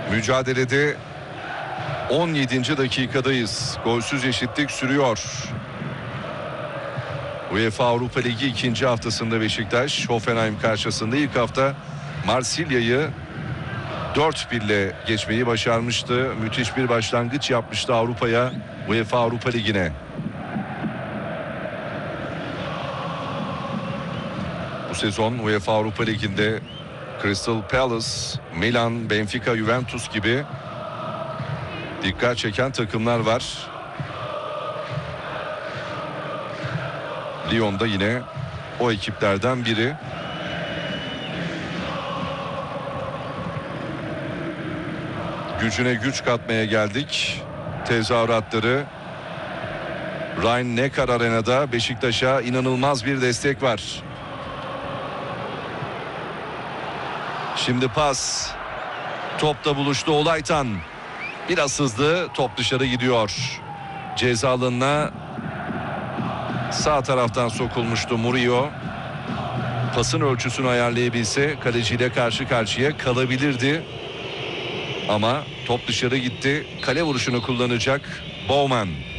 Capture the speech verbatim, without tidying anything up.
Mücadelede on yedinci dakikadayız. Golsüz eşitlik sürüyor. UEFA Avrupa Ligi ikinci haftasında Beşiktaş Hoffenheim karşısında ilk hafta Marsilya'yı dört bir ile geçmeyi başarmıştı. Müthiş bir başlangıç yapmıştı Avrupa'ya, UEFA Avrupa Ligi'ne. Bu sezon UEFA Avrupa Ligi'nde Crystal Palace, Milan, Benfica, Juventus gibi dikkat çeken takımlar var. Lyon da yine o ekiplerden biri. Gücüne güç katmaya geldik. Tezahüratları Rhein-Neckar Arena'da Beşiktaş'a inanılmaz bir destek var. Şimdi pas. Topla buluştu Olaytan. Biraz hızlı, top dışarı gidiyor. Ceza alanına sağ taraftan sokulmuştu Murillo. Pasın ölçüsünü ayarlayabilse kaleciyle karşı karşıya kalabilirdi. Ama top dışarı gitti. Kale vuruşunu kullanacak Bowman.